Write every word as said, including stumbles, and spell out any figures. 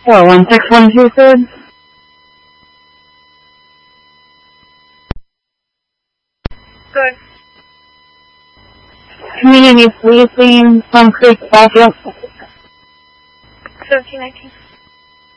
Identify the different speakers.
Speaker 1: four one six one two third.
Speaker 2: Good.
Speaker 1: Community policing, Plum Creek, Battlefield.
Speaker 2: seventeen nineteen.